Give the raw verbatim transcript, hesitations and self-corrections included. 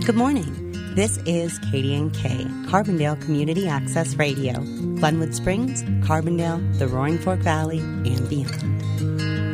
Good morning. This is K D N K, Carbondale Community Access Radio, Glenwood Springs, Carbondale, the Roaring Fork Valley, and beyond.